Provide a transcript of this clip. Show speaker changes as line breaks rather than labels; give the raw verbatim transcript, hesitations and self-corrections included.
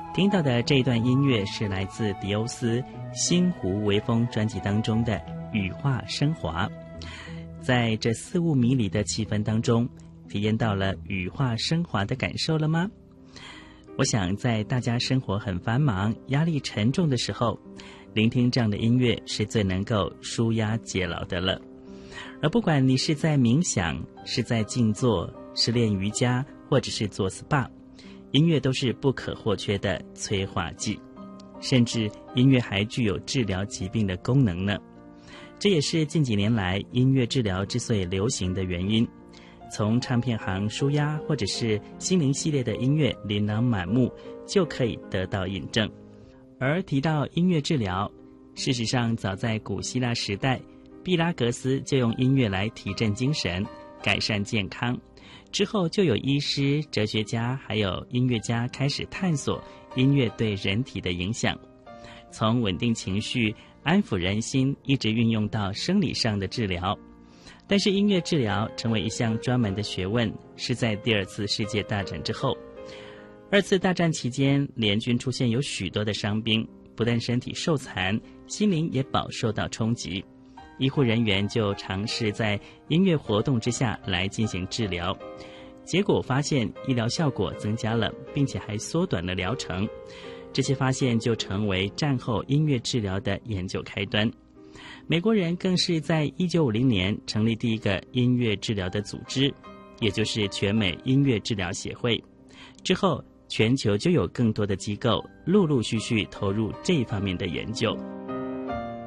听到的这一段音乐是来自迪欧斯《星湖微风》专辑当中的《羽化升华》。在这四五迷离的气氛当中，体验到了羽化升华的感受了吗？我想在大家生活很繁忙、压力沉重的时候，聆听这样的音乐是最能够抒压解劳的了。而不管你是在冥想，是在静坐，是练瑜伽，或者是做 S P A， 音乐都是不可或缺的催化剂，甚至音乐还具有治疗疾病的功能呢。这也是近几年来音乐治疗之所以流行的原因。从唱片行抒压或者是心灵系列的音乐琳琅满目，就可以得到印证。而提到音乐治疗，事实上早在古希腊时代，毕拉格斯就用音乐来提振精神，改善健康。之后就有医师、哲学家还有音乐家开始探索音乐对人体的影响，从稳定情绪、安抚人心，一直运用到生理上的治疗。但是音乐治疗成为一项专门的学问，是在第二次世界大战之后。二次大战期间，联军出现有许多的伤兵，不但身体受残，心灵也饱受到冲击。医护人员就尝试在音乐活动之下来进行治疗，结果发现医疗效果增加了，并且还缩短了疗程。这些发现就成为战后音乐治疗的研究开端。美国人更是在一九五零年成立第一个音乐治疗的组织，也就是全美音乐治疗协会。之后，全球就有更多的机构陆陆续续投入这一方面的研究。